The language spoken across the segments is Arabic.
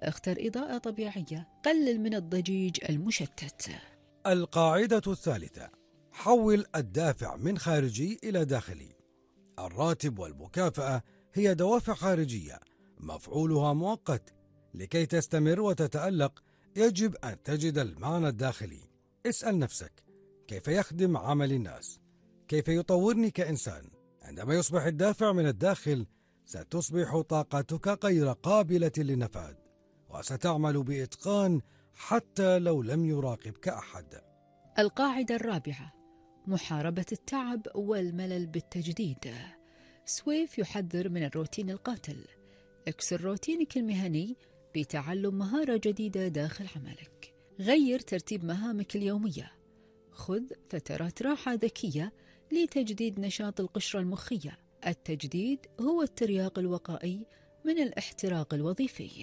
اختر إضاءة طبيعية، قلل من الضجيج المشتت. القاعدة الثالثة: حول الدافع من خارجي إلى داخلي. الراتب والمكافأة هي دوافع خارجية مفعولها مؤقت. لكي تستمر وتتألق يجب أن تجد المعنى الداخلي. اسأل نفسك: كيف يخدم عمل الناس؟ كيف يطورني كإنسان؟ عندما يصبح الدافع من الداخل ستصبح طاقتك غير قابلة للنفاذ، وستعمل بإتقان حتى لو لم يراقبك أحد. القاعدة الرابعة: محاربة التعب والملل بالتجديد. سويف يحذر من الروتين القاتل. اكسر روتينك المهني بتعلم مهارة جديدة داخل عملك. غير ترتيب مهامك اليومية. خذ فترات راحة ذكية لتجديد نشاط القشرة المخية. التجديد هو الترياق الوقائي من الاحتراق الوظيفي.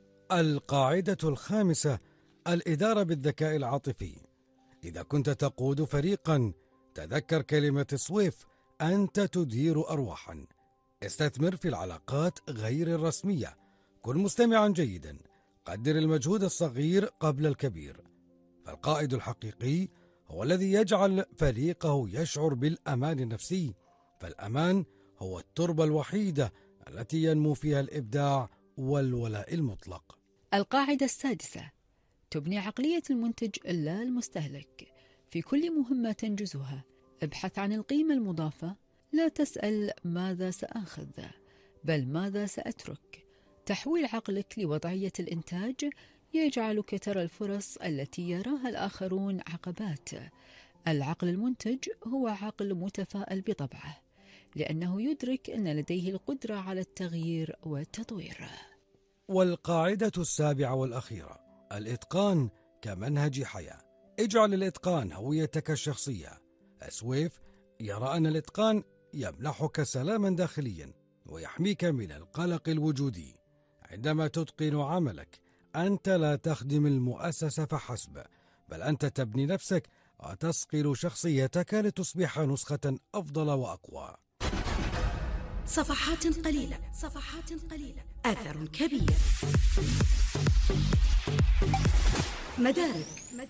القاعدة الخامسة: الإدارة بالذكاء العاطفي. إذا كنت تقود فريقا، تذكر كلمة سويف: أنت تدير أرواحا. استثمر في العلاقات غير الرسمية. كن مستمعا جيدا. قدر المجهود الصغير قبل الكبير. فالقائد الحقيقي هو الذي يجعل فريقه يشعر بالأمان النفسي، فالأمان هو التربة الوحيدة التي ينمو فيها الإبداع والولاء المطلق. القاعدة السادسة: تبني عقلية المنتج لا المستهلك. في كل مهمة تنجزها ابحث عن القيمة المضافة. لا تسأل ماذا سآخذ، بل ماذا سأترك. تحويل عقلك لوضعية الإنتاج يجعلك ترى الفرص التي يراها الآخرون عقبات. العقل المنتج هو عقل متفائل بطبعه، لأنه يدرك أن لديه القدرة على التغيير والتطوير. والقاعدة السابعة والأخيرة: الإتقان كمنهج حياة. اجعل الإتقان هويتك الشخصية. سويف يرى أن الإتقان يمنحك سلاما داخليا ويحميك من القلق الوجودي. عندما تتقن عملك أنت لا تخدم المؤسسة فحسب، بل أنت تبني نفسك وتصقل شخصيتك لتصبح نسخة أفضل وأقوى. صفحات قليلة، صفحات قليلة، أثر كبير. مدارك.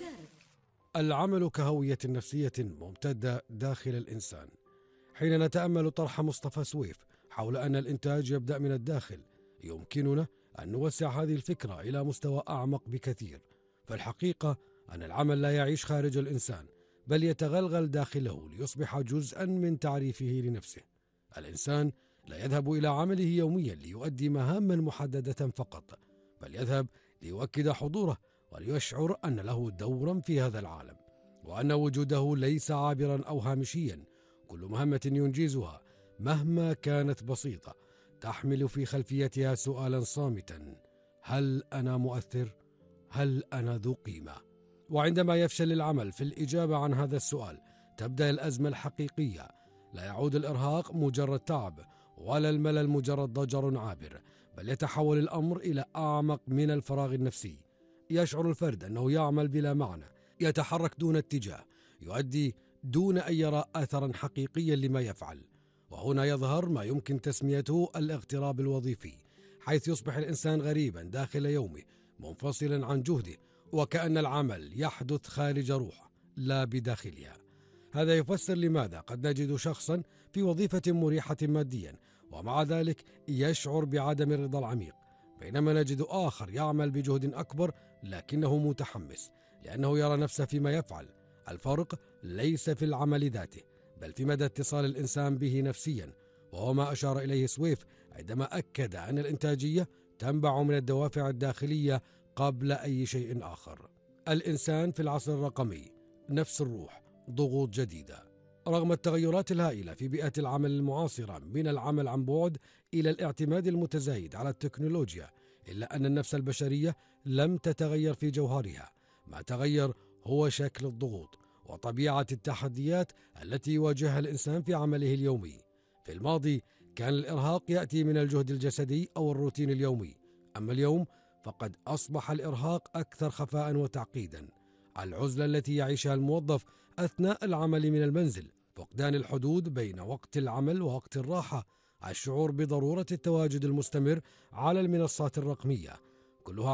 العمل كهوية نفسية ممتدة داخل الإنسان. حين نتأمل طرح مصطفى سويف حول أن الإنتاج يبدأ من الداخل، يمكننا أن نوسع هذه الفكرة إلى مستوى أعمق بكثير. فالحقيقة أن العمل لا يعيش خارج الإنسان، بل يتغلغل داخله ليصبح جزءا من تعريفه لنفسه. الإنسان لا يذهب إلى عمله يوميا ليؤدي مهاما محددة فقط، بل يذهب ليؤكد حضوره وليشعر أن له دورا في هذا العالم، وأن وجوده ليس عابرا أو هامشيا. كل مهمة ينجزها مهما كانت بسيطة تحمل في خلفيتها سؤالا صامتا: هل أنا مؤثر؟ هل أنا ذو قيمة؟ وعندما يفشل العمل في الإجابة عن هذا السؤال تبدأ الأزمة الحقيقية. لا يعود الإرهاق مجرد تعب، ولا الملل مجرد ضجر عابر، بل يتحول الأمر إلى أعمق من الفراغ النفسي. يشعر الفرد أنه يعمل بلا معنى، يتحرك دون اتجاه، يؤدي دون أن يرى أثرا حقيقيا لما يفعل. وهنا يظهر ما يمكن تسميته الاغتراب الوظيفي، حيث يصبح الإنسان غريبا داخل يومه، منفصلا عن جهده، وكأن العمل يحدث خارج روحه لا بداخلها. هذا يفسر لماذا قد نجد شخصا في وظيفة مريحة ماديا ومع ذلك يشعر بعدم الرضا العميق، بينما نجد آخر يعمل بجهد أكبر لكنه متحمس لأنه يرى نفسه فيما يفعل. الفرق ليس في العمل ذاته، بل في مدى اتصال الإنسان به نفسيا، وهو ما أشار إليه سويف عندما أكد أن الإنتاجية تنبع من الدوافع الداخلية قبل أي شيء آخر. الإنسان في العصر الرقمي نفس الروح، ضغوط جديدة. رغم التغيرات الهائلة في بيئة العمل المعاصرة، من العمل عن بعد إلى الاعتماد المتزايد على التكنولوجيا، إلا أن النفس البشرية لم تتغير في جوهرها. ما تغير هو شكل الضغوط وطبيعة التحديات التي يواجهها الإنسان في عمله اليومي. في الماضي كان الإرهاق يأتي من الجهد الجسدي أو الروتين اليومي، أما اليوم فقد أصبح الإرهاق أكثر خفاء وتعقيدا. العزلة التي يعيشها الموظف أثناء العمل من المنزل، فقدان الحدود بين وقت العمل ووقت الراحة، الشعور بضرورة التواجد المستمر على المنصات الرقمية، كلها